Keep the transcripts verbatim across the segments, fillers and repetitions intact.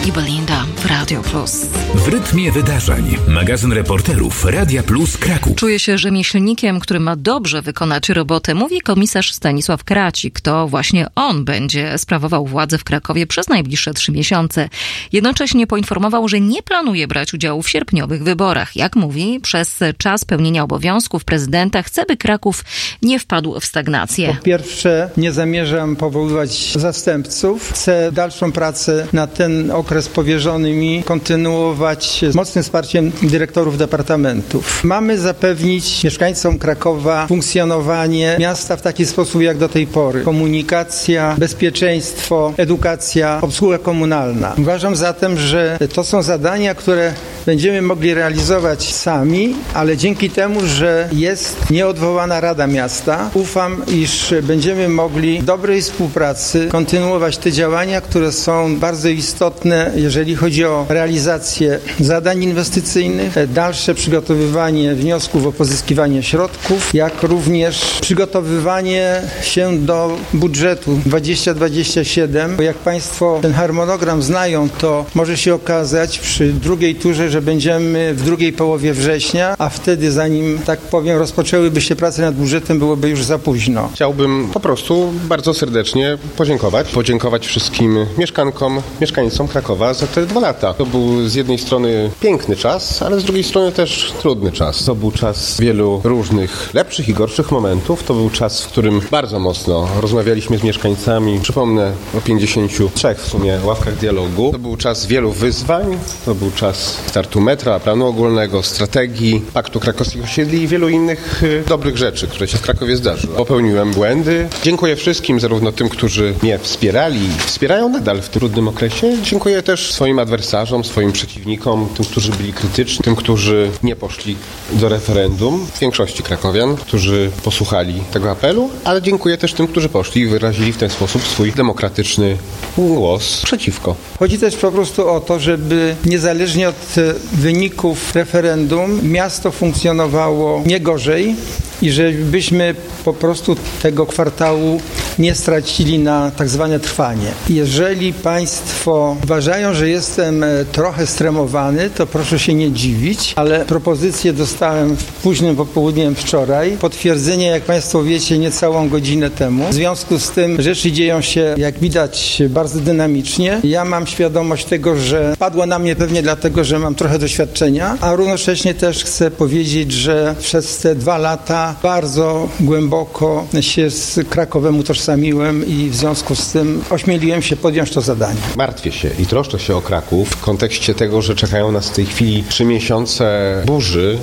i Belinda w Radio Plus. W rytmie wydarzeń. Magazyn reporterów Radia Plus Kraków. Czuje się rzemieślnikiem, który ma dobrze wykonać robotę, mówi komisarz Stanisław Kracik. To właśnie on będzie sprawował władzę w Krakowie przez najbliższe trzy miesiące. Jednocześnie poinformował, że nie planuje brać udziału w sierpniowych wyborach. Jak mówi, przez czas pełnienia obowiązków prezydenta chce, by Kraków nie wpadł w stagnację. Po pierwsze, nie zamierzam powoływać zastępców. Chcę dalszą pracę na ten okres powierzony mi kontynuować z mocnym wsparciem dyrektorów departamentów. Mamy zapewnić mieszkańcom Krakowa funkcjonowanie miasta w taki sposób jak do tej pory. Komunikacja, bezpieczeństwo, edukacja, obsługa komunalna. Uważam zatem, że to są zadania, które będziemy mogli realizować sami, ale dzięki temu, że jest nieodwołana Rada Miasta, ufam, iż będziemy mogli w dobrej współpracy kontynuować te działania, które są bardzo istotne, jeżeli chodzi o realizację zadań inwestycyjnych, dalsze przygotowywanie wniosków o pozyskiwanie środków, jak również przygotowywanie się do budżetu dwudziestego dwudziestego siódmego, bo jak Państwo ten harmonogram znają, to może się okazać przy drugiej turze, że będziemy w drugiej połowie września, a wtedy, zanim, tak powiem, rozpoczęłyby się prace nad budżetem, byłoby już za późno. Chciałbym po prostu bardzo serdecznie podziękować. Podziękować wszystkim mieszkankom, mieszkańcom Krakowa za te dwa lata. To był z jednej strony piękny czas, ale z drugiej strony też trudny czas. To był czas wielu różnych lepszych i gorszych momentów. To był czas, w którym bardzo mocno rozmawialiśmy z mieszkańcami. Przypomnę o pięćdziesięciu trzech w sumie ławkach dialogu. To był czas wielu wyzwań. To był czas startu metra, planu ogólnego, strategii, Paktu Krakowskich Osiedli i wielu innych y, dobrych rzeczy, które się w Krakowie zdarzyły. Popełniłem błędy. Dziękuję wszystkim, zarówno tym, którzy mnie wspierali i wspierają nadal w tym trudnym okresie. Dziękuję też swoim adwersarzom, swoim przeciwnikom, tym, którzy byli krytyczni, tym, którzy nie poszli do referendum, w większości krakowian, którzy posłuchali tego apelu, ale dziękuję też tym, którzy poszli i wyrazili w ten sposób swój demokratyczny głos przeciwko. Chodzi też po prostu o to, żeby niezależnie od wyników referendum miasto funkcjonowało nie gorzej i żebyśmy po prostu tego kwartału nie stracili na tak zwane trwanie. Jeżeli Państwo uważają, że jestem trochę stremowany, to proszę się nie dziwić, ale propozycję dostałem późnym popołudniem wczoraj. Potwierdzenie, jak Państwo wiecie, niecałą godzinę temu. W związku z tym rzeczy dzieją się, jak widać, bardzo dynamicznie. Ja mam świadomość tego, że padło na mnie pewnie dlatego, że mam trochę doświadczenia, a równocześnie też chcę powiedzieć, że przez te dwa lata bardzo głęboko się z Krakowem utożsamiłem i w związku z tym ośmieliłem się podjąć to zadanie. Martwię się i troszczę się o Kraków w kontekście tego, że czekają nas w tej chwili trzy miesiące burzy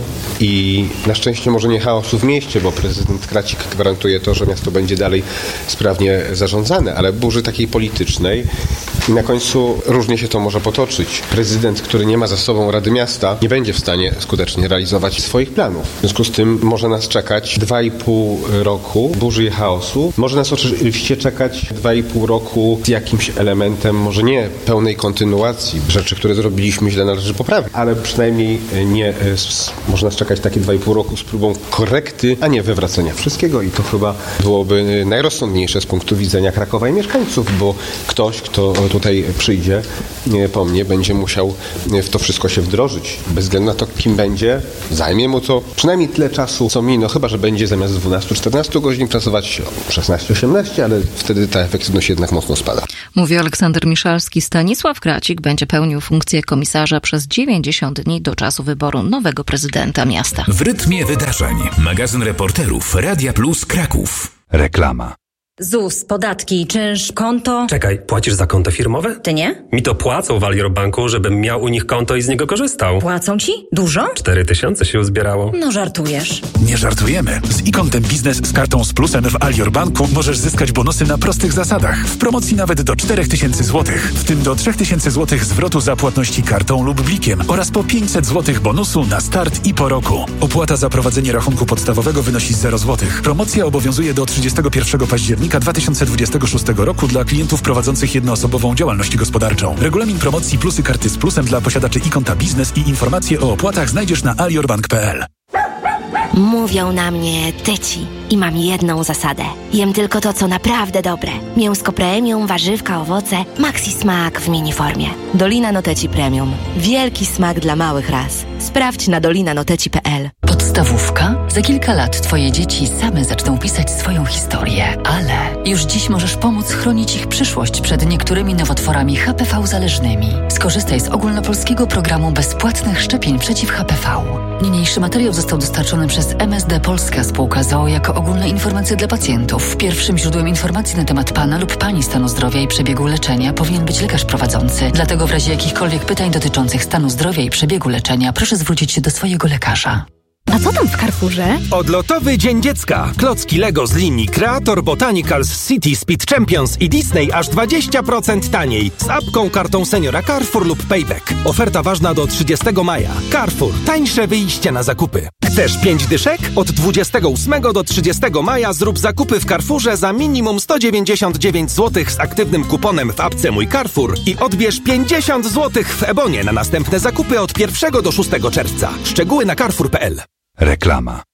i na szczęście może nie chaosu w mieście, bo prezydent Kracik gwarantuje to, że miasto będzie dalej sprawnie zarządzane, ale burzy takiej politycznej i na końcu różnie się to może potoczyć. Prezydent, który nie ma za sobą Rady Miasta, nie będzie w stanie skutecznie realizować swoich planów. W związku z tym może nas czekać dwa i pół roku burzy i chaosu. Może nas oczywiście czekać dwa i pół roku z jakimś elementem, może nie pełnej kontynuacji. Rzeczy, które zrobiliśmy źle, należy poprawić, ale przynajmniej nie, może nas czekać takie dwa i pół roku z próbą korekty, a nie wywracania wszystkiego i to chyba byłoby najrozsądniejsze z punktu widzenia Krakowa i mieszkańców, bo ktoś, kto tutaj przyjdzie po mnie, będzie musiał w to wszystko się wdrożyć. Bez względu na to, kim będzie, zajmie mu to przynajmniej tyle czasu, co mi, no chyba, że będzie zamiast dwunastu czternastu godzin pracować szesnaście osiemnaście, ale wtedy ta efektywność jednak mocno spada. Mówi Aleksander Miszalski. Stanisław Kracik będzie pełnił funkcję komisarza przez dziewięćdziesiąt dni do czasu wyboru nowego prezydenta miasta. W rytmie wydarzeń. Magazyn reporterów Radia Plus Kraków. Reklama. Z U S, podatki, czynsz, konto. Czekaj, płacisz za konto firmowe? Ty nie? Mi to płacą w Alior Banku, żebym miał u nich konto i z niego korzystał. Płacą ci? Dużo? Cztery tysiące się uzbierało. No żartujesz. Nie żartujemy. Z e-kontem biznes z kartą z plusem w Alior Banku możesz zyskać bonusy na prostych zasadach. W promocji nawet do czterech tysięcy złotych, w tym do trzech tysięcy złotych zwrotu za płatności kartą lub blikiem oraz po pięćset złotych bonusu na start i po roku. Opłata za prowadzenie rachunku podstawowego wynosi zero złotych. Promocja obowiązuje do trzydziestego pierwszego października dwa tysiące dwudziestego szóstego roku dla klientów prowadzących jednoosobową działalność gospodarczą. Regulamin promocji plusy karty z plusem dla posiadaczy e-konta biznes i informacje o opłatach znajdziesz na aliorbank kropka p l. Mówią na mnie tyci i mam jedną zasadę. Jem tylko to, co naprawdę dobre. Mięsko premium, warzywka, owoce, maxi smak w miniformie. Dolina Noteci Premium. Wielki smak dla małych ras. Sprawdź na dolina noteci kropka p l. Podstawówka? Za kilka lat twoje dzieci same zaczną pisać swoją historię, ale już dziś możesz pomóc chronić ich przyszłość przed niektórymi nowotworami H P V zależnymi. Skorzystaj z ogólnopolskiego programu bezpłatnych szczepień przeciw H P V. Niniejszy materiał został dostarczony przez M S D Polska Spółka z o o jako ogólne informacje dla pacjentów. Pierwszym źródłem informacji na temat pana lub pani stanu zdrowia i przebiegu leczenia powinien być lekarz prowadzący. Dlatego w razie jakichkolwiek pytań dotyczących stanu zdrowia i przebiegu leczenia proszę zwrócić się do swojego lekarza. A co tam w Carrefourze? Odlotowy Dzień Dziecka. Klocki Lego z linii Creator, Botanicals, City, Speed Champions i Disney aż dwadzieścia procent taniej. Z apką, kartą seniora Carrefour lub Payback. Oferta ważna do trzydziestego maja. Carrefour. Tańsze wyjście na zakupy. Chcesz pięć dyszek? Od dwudziestego ósmego do trzydziestego maja zrób zakupy w Carrefourze za minimum sto dziewięćdziesiąt dziewięć złotych z aktywnym kuponem w apce Mój Carrefour i odbierz pięćdziesiąt złotych w Ebonie na następne zakupy od pierwszego do szóstego czerwca. Szczegóły na carrefour kropka p l. Reklama.